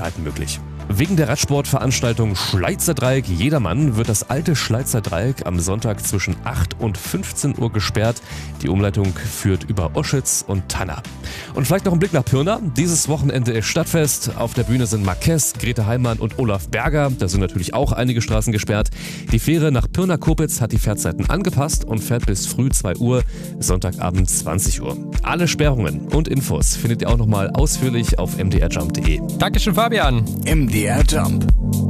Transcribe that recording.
Zeiten möglich. Wegen der Radsportveranstaltung Schleizer Dreieck Jedermann wird das alte Schleizer Dreieck am Sonntag zwischen 8 und 15 Uhr gesperrt. Die Umleitung führt über Oschitz und Tanner. Und vielleicht noch ein Blick nach Pirna. Dieses Wochenende ist Stadtfest. Auf der Bühne sind Marquez, Grete Heimann und Olaf Berger. Da sind natürlich auch einige Straßen gesperrt. Die Fähre nach Pirna-Kopitz hat die Fahrzeiten angepasst und fährt bis früh 2 Uhr, Sonntagabend 20 Uhr. Alle Sperrungen und Infos findet ihr auch nochmal ausführlich auf mdrjump.de. Dankeschön, Fabian. MDR Jump.